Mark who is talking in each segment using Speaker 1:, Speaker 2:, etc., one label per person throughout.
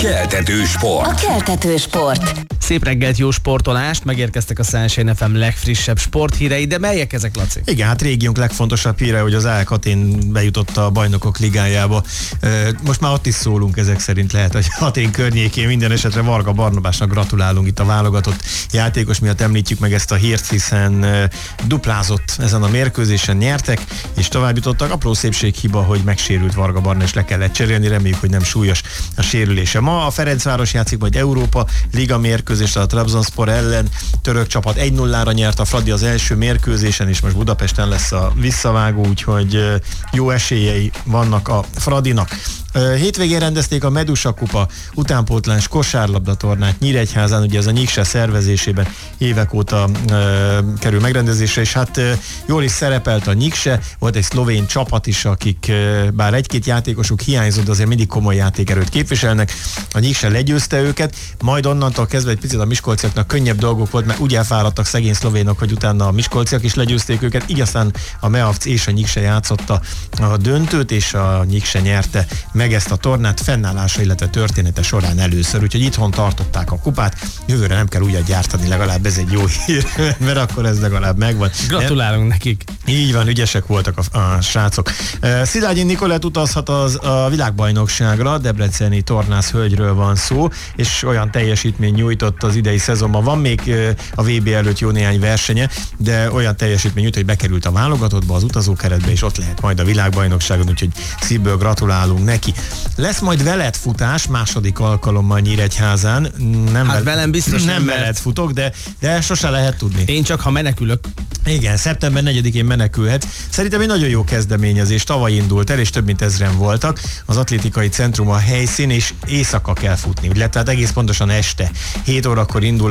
Speaker 1: Keltető sport.
Speaker 2: A keltető sport.
Speaker 3: Szép reggelt, jó sportolást, megérkeztek a Sunshine FM legfrissebb sporthírei, de melyek ezek, Laci?
Speaker 4: Igen, hát régiónk legfontosabb híre, hogy az AEK Atén bejutott a Bajnokok Ligájába. Most már ott is szólunk ezek szerint, lehet, hogy Atén környékén. Minden esetre Varga Barnabásnak gratulálunk, itt a válogatott játékos miatt említjük meg ezt a hírt, hiszen duplázott ezen a mérkőzésen, nyertek, és tovább jutottak. Apró szépséghiba, hogy megsérült Varga Barna, és le kellett cserélni, reméljük, hogy nem súlyos a sérülése. Ma a Ferencváros játszik majd Európa Liga mérkőzést a Trabzonspor ellen. Török csapat 1-0-ra nyert a Fradi az első mérkőzésen, és most Budapesten lesz a visszavágó, úgyhogy jó esélyei vannak a Fradinak. Hétvégén rendezték a Medusa Kupa utánpótlás kosárlabda tornát Nyíregyházán, ugye ez a Nyikse szervezésében évek óta kerül megrendezésre, és hát jól is szerepelt a Nyikse, volt egy szlovén csapat is, akik bár egy-két játékosuk hiányzott, azért mindig komoly játékerőt képviselnek. A Nyikse legyőzte őket, majd onnantól kezdve egy picit a miskolciaknak könnyebb dolgok volt, mert úgy elfáradtak szegény szlovénok, hogy utána a miskolciak is legyőzték őket, így aztán a Meavc és a Nyikse játszotta a döntőt, és a Nyikse nyerte meg ezt a tornát fennállása, illetve története során először, úgyhogy itthon tartották a kupát, jövőre nem kell újat gyártani, legalább ez egy jó hír, mert akkor ez legalább megvan.
Speaker 3: Gratulálunk nekik.
Speaker 4: Így van, ügyesek voltak a srácok. Szilágyi Nikolett utazhat a világbajnokságra, debreceni tornász hölgyről van szó, és olyan teljesítmény nyújtott az idei szezonban. Van még a VB előtt jó néhány versenye, de olyan teljesítmény nyújtott, hogy bekerült a válogatottba, az utazókeretbe, és ott lehet majd a világbajnokságon, úgyhogy szívből gratulálunk neki. Lesz majd veletfutás második alkalommal Nyíregyházán.
Speaker 3: Velem biztos
Speaker 4: nem veled futok, de sose lehet tudni.
Speaker 3: Én csak, ha menekülök.
Speaker 4: Igen, szeptember 4-én menekülhet. Szerintem egy nagyon jó kezdeményezés, tavaly indult el, és több mint 1000-en voltak. Az atlétikai centrum a helyszín, és éjszaka kell futni. Illetve hát egész pontosan este. 7 órakor indul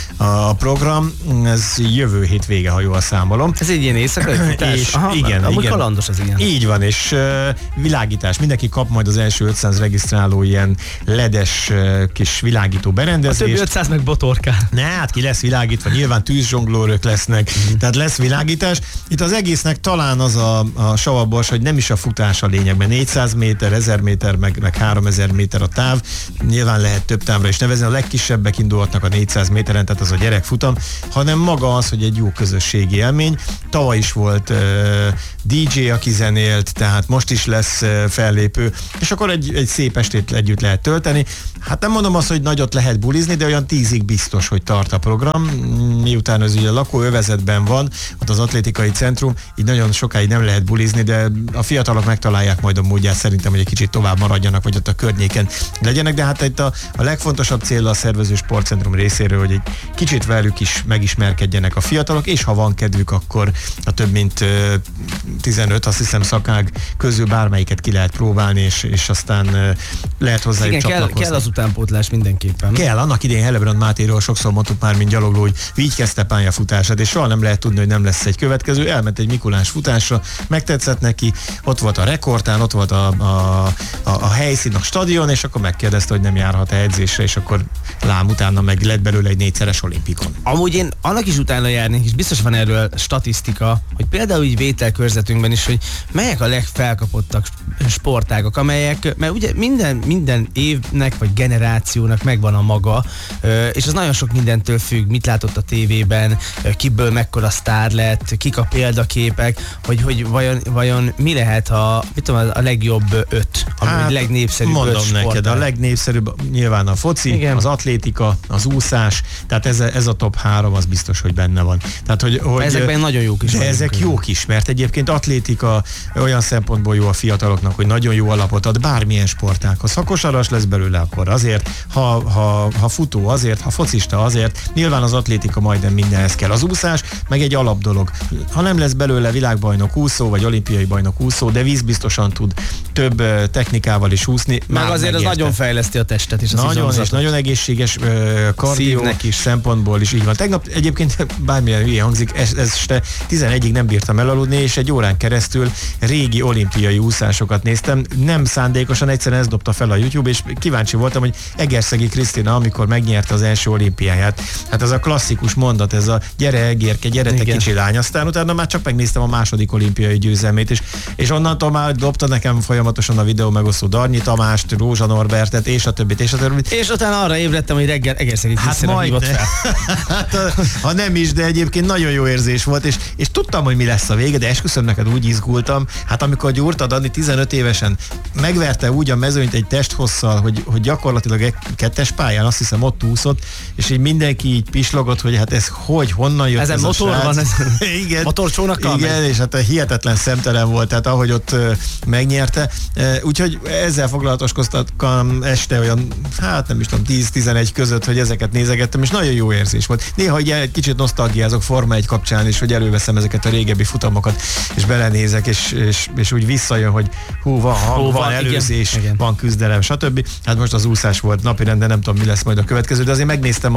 Speaker 4: a program, ez jövő hét vége, ha jól számolom.
Speaker 3: Ez egy ilyen éjszakai futás?
Speaker 4: És igen.
Speaker 3: Kalandos az ilyen.
Speaker 4: Így van, és világítás. Mindenki kap majd az első 500 regisztráló ilyen ledes kis világító berendezést.
Speaker 3: A többi 500 meg botorkál.
Speaker 4: Ne, hát ki lesz világítva, nyilván tűzzsonglőrök lesznek, tehát lesz világítás. Itt az egésznek talán az a savabors, hogy nem is a futás a lényeg, mert 400 méter, 1000 méter, meg 3000 méter a táv. Nyilván lehet több távra is nevezni, a legkisebbek indulhatnak a 400 méteren, tehát az a gyerekfutam, hanem maga az, hogy egy jó közösségi élmény. Tavaly is volt DJ, aki zenélt, tehát most is lesz fellépő, és akkor egy szép estét együtt lehet tölteni. Hát nem mondom azt, hogy nagyot lehet bulizni, de olyan 10-ig biztos, hogy tart a program. Miután az ugye a lakóövezetben van, ott az atlétikai centrum, így nagyon sokáig nem lehet bulizni, de a fiatalok megtalálják majd a módját szerintem, hogy egy kicsit tovább maradjanak, vagy ott a környéken legyenek, de hát itt a legfontosabb cél a szervező sportcentrum részéről, hogy egy kicsit velük is megismerkedjenek a fiatalok, és ha van kedvük, akkor a több mint 15, azt hiszem, szakág közül bármelyiket ki lehet próbálni, és aztán lehet hozzájuk csatlakozni.
Speaker 3: Kell az utánpótlás mindenképpen.
Speaker 4: Kell, annak idején Hellebrand Mátéról sokszor mondtuk már, mint gyalogló, hogy így kezdte pályafutását, és soha nem lehet tudni, hogy nem lesz egy következő. Elment egy Mikulás futásra, megtetszett neki, ott volt a rekordtán, ott volt a helyszín, a stadion, és akkor megkérdezte, hogy nem járhat-e edzésre, és akkor lám utána meg lett belőle egy 4-szeres olimpikon.
Speaker 3: Amúgy én annak is utána járnék, és biztos van erről statisztika, hogy például így vételkörzetünkben is, hogy melyek a legfelkapottak sportágak, amelyek, mert ugye minden évnek vagy generációnak megvan a maga, és az nagyon sok mindentől függ, mit látott a tévében, kiből mekkora sztár lett, kik a példaképek, hogy vajon mi lehet a legjobb 5, a legnépszerűbb 5
Speaker 4: mondom
Speaker 3: sportág.
Speaker 4: neked, a legnépszerűbb nyilván a foci, igen, az atlétika, az úszás, tehát ez a top 3 az biztos, hogy benne van. Tehát, hogy
Speaker 3: ezekben nagyon jók is.
Speaker 4: De ezek jók is, mert egyébként atlétika olyan szempontból jó a fiataloknak, hogy nagyon jó alapot ad bármilyen sportághoz. Ha kosaras lesz belőle, akkor azért, ha futó azért, ha focista azért, nyilván az atlétika majdnem mindenhez kell. Az úszás meg egy alapdolog. Ha nem lesz belőle világbajnok úszó, vagy olimpiai bajnok úszó, de vízbiztosan tud több technikával is úszni.
Speaker 3: Meg azért az nagyon fejleszti a testet is.
Speaker 4: Nagyon egészséges kardió szempontból is így van. Tegnap egyébként bármilyen hülye hangzik, este 11-ig nem bírtam elaludni, és egy órán keresztül régi olimpiai úszásokat néztem. Nem szándékosan, egyszerűen ezt dobta fel a YouTube, és kíváncsi voltam, hogy Egerszegi Krisztina, amikor megnyerte az első olimpiáját. Hát ez a klasszikus mondat, ez a gyere Egérke, gyere te kicsi lány. Aztán utána már csak megnéztem a második olimpiai győzelmét, és onnantól már dobta nekem folyamatosan a videó megosztó Darnyi Tamást, Rózsa Norbertet, és a többit, és a többit.
Speaker 3: És utána arra ébredtem, hogy reggel Egerszegi Krisztina hívott fel.
Speaker 4: Hát, ha nem is, de egyébként nagyon jó érzés volt, és tudtam, hogy mi lesz a vége, de esküszöm neked, úgy izgultam. Hát amikor Gyurta Dani 15 évesen megverte úgy a mezőnyt egy testhosszal, hogy gyakorlatilag egy kettes pályán, azt hiszem ott úszott, és így mindenki így pislogott, hogy hát ez honnan jött
Speaker 3: ez
Speaker 4: motor
Speaker 3: a van, ez
Speaker 4: igen,
Speaker 3: motorcsónakkal
Speaker 4: igen, és hát hihetetlen szemtelen volt, tehát ahogy ott megnyerte. Úgyhogy ezzel foglalatoskoztattam este olyan, hát nem is tudom, 10-11 között, hogy ezeket nézegettem, és nagyon jó érzés volt. Néha ugye egy kicsit nosztalgiázok Forma 1 kapcsán is, hogy előveszem ezeket a régebbi futamokat, és belenézek, és úgy visszajön, hogy van előzés,
Speaker 3: igen.
Speaker 4: Van küzdelem, stb. Hát most az úszás volt napirenden, nem tudom, mi lesz majd a következő, de azért megnéztem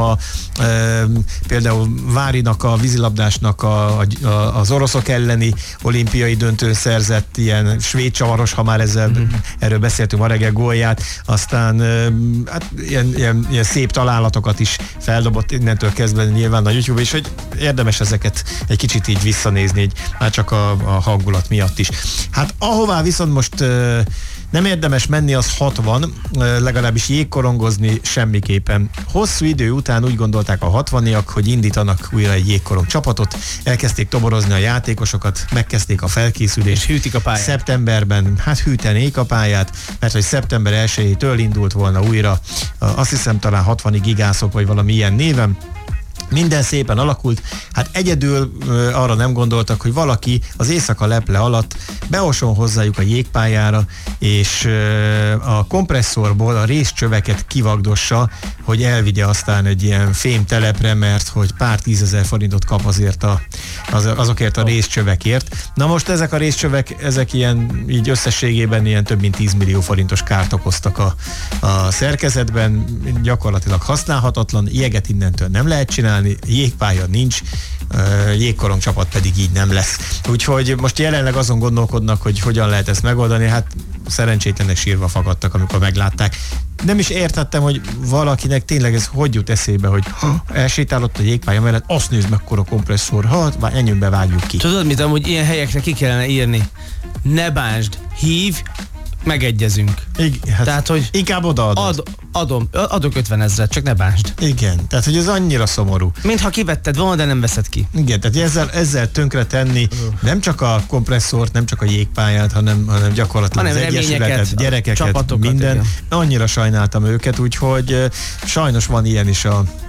Speaker 4: például Várinak, a vízilabdásnak az oroszok elleni olimpiai döntőn szerzett ilyen svéd csavaros, ha már erről beszéltünk ma reggel, gólját, aztán hát ilyen szép találatokat is feldobott innentől kezdve nyilván a YouTube, és hogy érdemes ezeket egy kicsit így visszanézni, így, már csak a hangulat miatt is. Hát ahová viszont most nem érdemes menni, az 60, legalábbis jégkorongozni semmiképpen. Hosszú idő után úgy gondolták a 60-iak, hogy indítanak újra egy jégkorong csapatot, elkezdték toborozni a játékosokat, megkezdték a felkészülést.
Speaker 3: Hűtik a pályát.
Speaker 4: Szeptemberben, hát hűtenék a pályát, mert hogy szeptember 1-től indult volna újra, azt hiszem talán 60 gigászok, vagy valami ilyen néven. Minden szépen alakult, hát egyedül arra nem gondoltak, hogy valaki az éjszaka leple alatt beoson hozzájuk a jégpályára, és a kompresszorból a részcsöveket kivagdossa, hogy elvigye aztán egy ilyen fémtelepre, mert hogy pár 10 000 forintot kap azért azokért a részcsövekért. Na most ezek a részcsövek, ezek ilyen így összességében ilyen több mint 10 millió forintos kárt okoztak a szerkezetben, gyakorlatilag használhatatlan, jeget innentől nem lehet csinálni, jégpálya nincs, jégkorong csapat pedig így nem lesz. Úgyhogy most jelenleg azon gondolkodnak, hogy hogyan lehet ezt megoldani, hát szerencsétlenek sírva fakadtak, amikor meglátták. Nem is értettem, hogy valakinek tényleg ez hogy jut eszébe, hogy elsétálott a jégpálya mellett, azt nézd mekkora kompresszor, ennyünk bevágjuk ki.
Speaker 3: Tudod mit, amúgy ilyen helyekre ki kellene írni? Ne bánsd, hív, megegyezünk.
Speaker 4: Hát
Speaker 3: tehát, hogy
Speaker 4: inkább odaadod.
Speaker 3: Adok 50 000, csak ne bánsd.
Speaker 4: Igen, tehát hogy ez annyira szomorú.
Speaker 3: Mintha kivetted volna, de nem veszed ki.
Speaker 4: Igen, tehát ezzel tönkre tenni nem csak a kompresszort, nem csak a jégpályát, hanem gyakorlatilag az egyesületet, gyerekeket,
Speaker 3: csapatokat,
Speaker 4: minden.
Speaker 3: Igen.
Speaker 4: Annyira sajnáltam őket, úgyhogy sajnos van ilyen is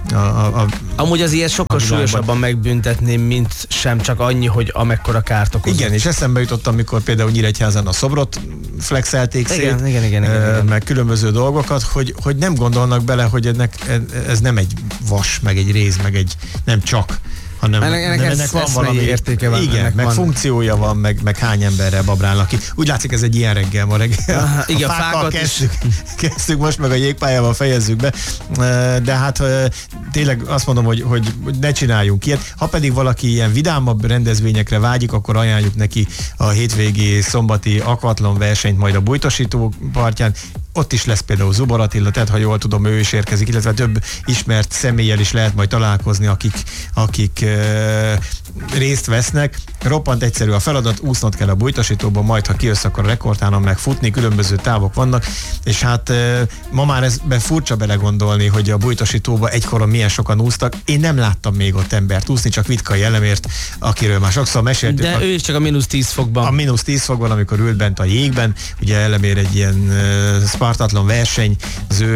Speaker 3: Amúgy az ilyet sokkal súlyosabban megbüntetném, mint sem csak annyi, hogy amekkora kárt okozott.
Speaker 4: Igen, és eszembe jutottam, amikor például Nyíregyházán a szobrot flexelték szét,
Speaker 3: igen.
Speaker 4: meg különböző dolgokat, hogy nem gondolnak bele, hogy ez nem egy vas, meg egy réz, meg egy nem csak, hanem ennek van valami
Speaker 3: értéke van.
Speaker 4: Igen, meg van. Funkciója van, meg hány emberrel babrálnak ki. Úgy látszik, ez egy ilyen reggel ma reggel.
Speaker 3: Igen,
Speaker 4: a fákkal kezdtük, most meg a jégpályával fejezzük be, de hát tényleg azt mondom, hogy ne csináljunk ilyet. Ha pedig valaki ilyen vidámabb rendezvényekre vágyik, akkor ajánljuk neki a hétvégi szombati akvatlon versenyt majd a Bújtosító partján. Ott is lesz például Zubor Attila, tehát ha jól tudom, ő is érkezik, illetve több ismert személlyel is lehet majd találkozni, akik részt vesznek. Roppant egyszerű a feladat, úsznod kell a Bújtosítóban, majd ha kijössz, akkor a rekordtánon megfutni, különböző távok vannak, és hát ma már ezben furcsa belegondolni, hogy a Bújtosítóban egykoron milyen sokan úsztak. Én nem láttam még ott embert úszni, csak Vitkai Elemért, akiről már sokszor meséltük.
Speaker 3: De ő is csak a -10 fokban.
Speaker 4: A -10 fokban, amikor ült bent a jégben, ugye Elemér egy ilyen szpartatlan verseny, az ő,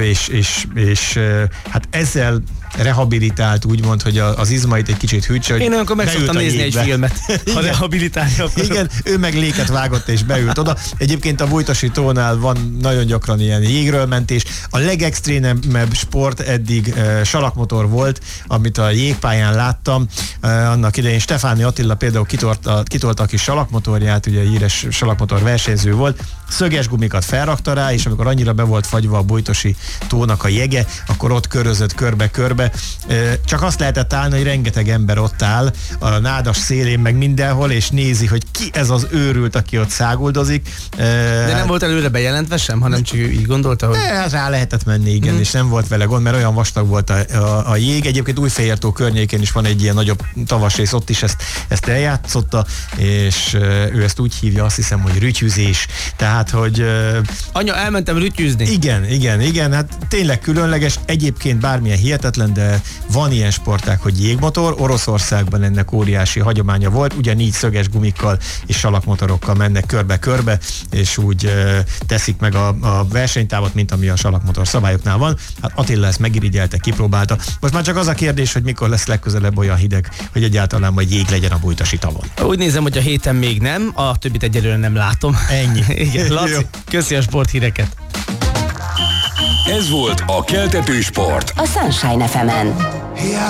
Speaker 4: és hát ezzel rehabilitált, úgymond, hogy az izmait egy kicsit hűtse.
Speaker 3: Én olyankor meg szoktam nézni egy filmet, ha rehabilitálja.
Speaker 4: Igen, ő meg léket vágott és beült oda. Egyébként a Bújtosítónál van nagyon gyakran ilyen jégről mentés. A legextrémebb sport eddig salakmotor volt, amit a jégpályán láttam. Annak idején Stefáni Attila például kitolta a kis salakmotorját, ugye híres salakmotor versenyző volt, szöges gumikat felrakta rá, és amikor annyira be volt fagyva a Bújtosi tónak a jege, akkor ott körözött körbe-körbe, de csak azt lehetett állni, hogy rengeteg ember ott áll a nádas szélén, meg mindenhol, és nézi, hogy ki ez az őrült, aki ott száguldozik.
Speaker 3: De nem volt előre bejelentve sem, hanem csak így gondolta, hogy...
Speaker 4: De rá lehetett menni, igen, és nem volt vele gond, mert olyan vastag volt a jég. Egyébként Újfehértó környékén is van egy ilyen nagyobb tavasrész, ott is ezt eljátszotta, és ő ezt úgy hívja, azt hiszem, hogy rütyüzés. Tehát, hogy...
Speaker 3: Anya, elmentem rütyüzni.
Speaker 4: Igen, hát tényleg különleges, egyébként bármilyen hihetetlen, de van ilyen sportág, hogy jégmotor. Oroszországban ennek óriási hagyománya volt, ugyanígy szöges gumikkal és salakmotorokkal mennek körbe-körbe, és úgy teszik meg a versenytávot, mint ami a salakmotor szabályoknál van. Hát Attila ezt megirigyelte, kipróbálta. Most már csak az a kérdés, hogy mikor lesz legközelebb olyan hideg, hogy egyáltalán majd jég legyen a Bújtasi tavon.
Speaker 3: Úgy nézem, hogy a héten még nem, a többit egyelőre nem látom.
Speaker 4: Ennyi.
Speaker 3: Igen, Laci, köszi a sporthíreket.
Speaker 1: Ez volt a Keltető Sport.
Speaker 2: A Sunshine FM-en.